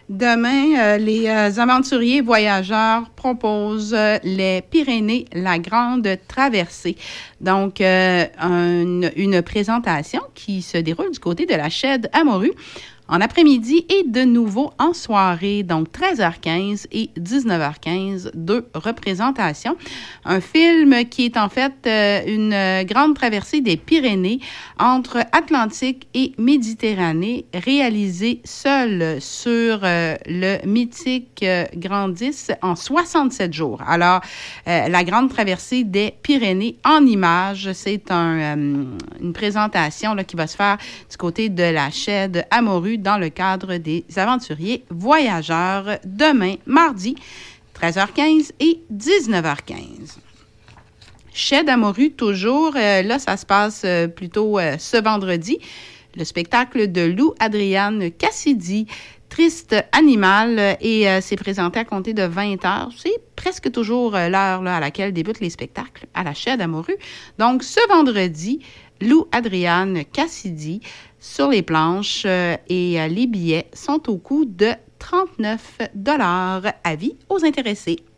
Demain, les aventuriers voyageurs proposent les Pyrénées, la grande traversée. Donc, une présentation qui se déroule du côté de la Chaide à Morue en après-midi et de nouveau en soirée, donc 13h15 et 19h15, deux représentations. Un film qui est en fait une grande traversée des Pyrénées entre Atlantique et Méditerranée, réalisé seul sur le mythique Grand 10 en 67 jours. Alors, la grande traversée des Pyrénées en images, c'est une présentation là, qui va se faire du côté de la Chaide à Morue dans le cadre des aventuriers voyageurs demain, mardi, 13h15 et 19h15. Chaide à Morue, toujours. Là, ça se passe plutôt ce vendredi. Le spectacle de Lou Adriane Cassidy, Triste Animal, et c'est présenté à compter de 20h. C'est presque toujours l'heure là, à laquelle débutent les spectacles à la Chaide à Morue. Donc, ce vendredi, Lou Adriane Cassidy sur les planches et les billets sont au coût de 39 $ Avis aux intéressés.